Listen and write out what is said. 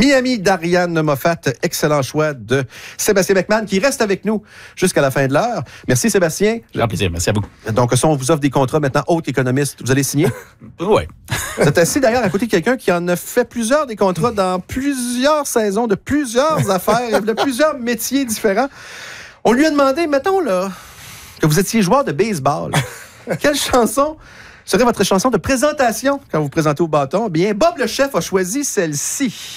Miami d'Ariane Moffat. Excellent choix de Sébastien Beckman qui reste avec nous jusqu'à la fin de l'heure. Merci Sébastien. Grand plaisir, merci à vous. Donc, si on vous offre des contrats maintenant, haute économiste, vous allez signer? Oui. Vous êtes assis d'ailleurs à côté de quelqu'un qui en a fait plusieurs des contrats dans plusieurs saisons, de plusieurs affaires, de plusieurs métiers différents. On lui a demandé, mettons là, que vous étiez joueur de baseball. Quelle chanson serait votre chanson de présentation quand vous vous présentez au bâton? Bien, Bob le chef a choisi celle-ci.